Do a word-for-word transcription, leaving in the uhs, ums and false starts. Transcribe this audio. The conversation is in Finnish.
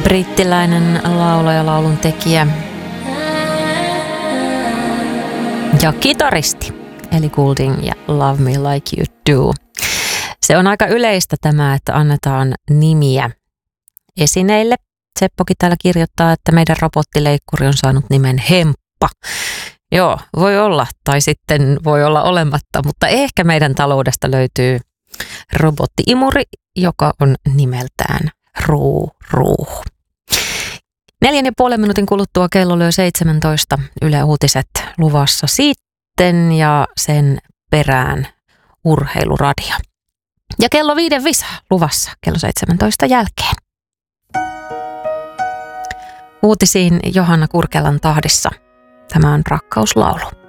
Brittiläinen laulaja, laulun tekijä ja kitaristi Ellie Goulding ja Love Me Like You Do. Se on aika yleistä tämä, että annetaan nimiä esineille. Seppokin täällä kirjoittaa, että meidän robottileikkuri on saanut nimen Hemppa. Joo, voi olla, tai sitten voi olla olematta, mutta ehkä meidän taloudesta löytyy robottiimuri, joka on nimeltään Ruu Ruu. Neljän ja puolen minuutin kuluttua kello lyö seitsemäntoista. Yle Uutiset luvassa sitten ja sen perään urheiluradio. Ja kello viiden visa luvassa kello seitsemäntoista jälkeen. Uutisiin Johanna Kurkelan tahdissa. Tämä on Rakkauslaulu.